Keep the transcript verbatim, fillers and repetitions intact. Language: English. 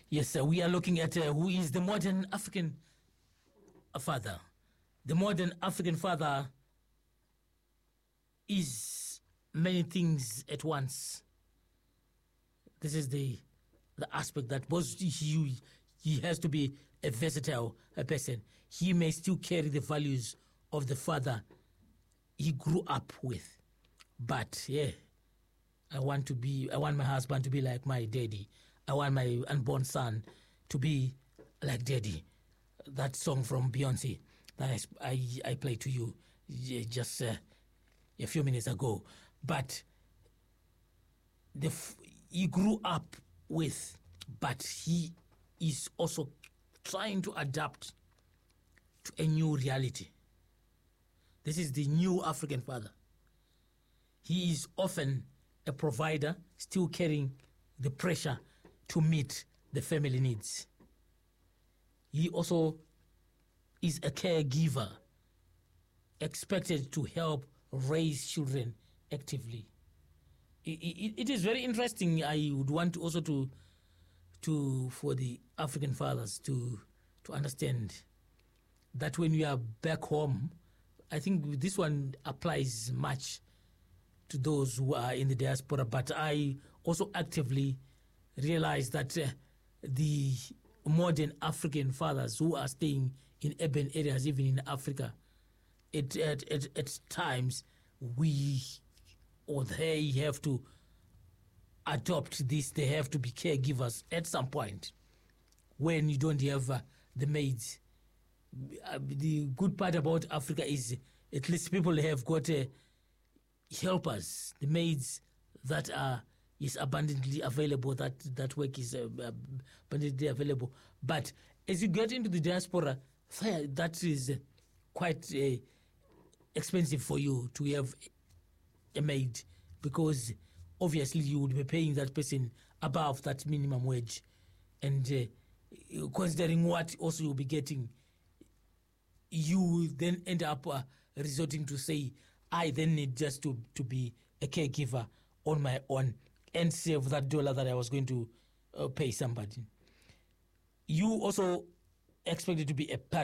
Yes, uh, we are looking at uh, who is the modern African father. The modern African father is many things at once. This is the the aspect that both he, he has to be a versatile a person. He may still carry the values of the father he grew up with. But yeah, I want to be I want my husband to be like my daddy. I want my unborn son to be like daddy. That song from Beyonce that I, I, I played to you just uh, a few minutes ago. But the f- he grew up with, but he is also trying to adapt to a new reality. This is the new African father. He is often a provider, still carrying the pressure to meet the family needs. He also is a caregiver, expected to help raise children actively. It, it, it is very interesting. I would want also to, to for the African fathers to to understand that when you are back home, I think this one applies much to those who are in the diaspora. But I also actively realize that uh, the modern African fathers who are staying in urban areas, even in Africa, it, at, at, at times we or they have to adopt this. They have to be caregivers at some point when you don't have uh, the maids. Uh, the good part about Africa is at least people have got uh, helpers, the maids that are is abundantly available, that that work is uh, abundantly available. But as you get into the diaspora, that is uh, quite uh, expensive for you to have a maid, because obviously you would be paying that person above that minimum wage, and uh, considering what also you'll be getting, you then end up uh, resorting to say, I then need just to, to be a caregiver on my own and save that dollar that I was going to uh, pay somebody. You also expect it to be a part